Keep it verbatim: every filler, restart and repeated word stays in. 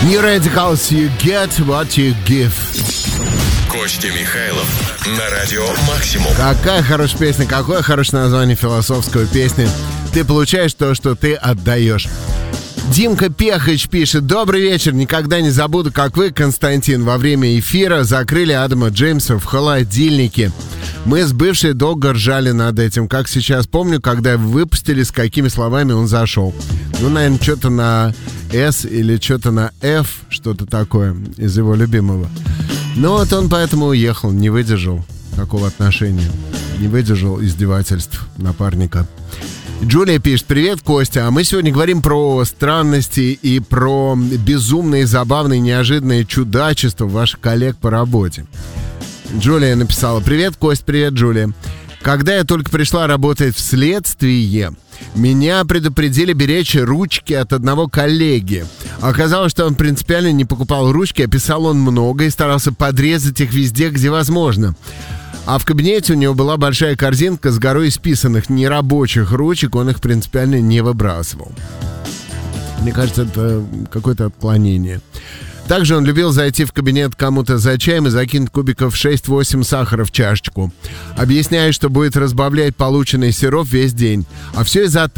New Radicals, you get what you give. Костя Михайлов на радио Максимум. Какая хорошая песня, какое хорошее название философской песни. Ты получаешь то, что ты отдаешь. Димка Пехач пишет: добрый вечер, никогда не забуду, как вы, Константин, во время эфира закрыли Адама Джеймса в холодильнике. Мы с бывшей долго ржали над этим. Как сейчас помню, когда выпустили, с какими словами он зашел. Ну, наверное, что-то на S или что-то на F, что-то такое из его любимого. Ну вот он поэтому уехал, не выдержал такого отношения. Не выдержал издевательств напарника. Джулия пишет: привет, Костя, а мы сегодня говорим про странности и про безумные, забавные, неожиданные чудачества ваших коллег по работе. Джулия написала: привет, Кость, привет, Джулия. Когда я только пришла работать в следствие, меня предупредили беречь ручки от одного коллеги. Оказалось, что он принципиально не покупал ручки, а писал он много и старался подрезать их везде, где возможно. А в кабинете у него была большая корзинка с горой исписанных нерабочих ручек, он их принципиально не выбрасывал. Мне кажется, это какое-то отклонение. Также он любил зайти в кабинет кому-то за чаем и закинуть кубиков шесть-восемь сахара в чашечку, объясняя, что будет разбавлять полученный сироп весь день. А все из-за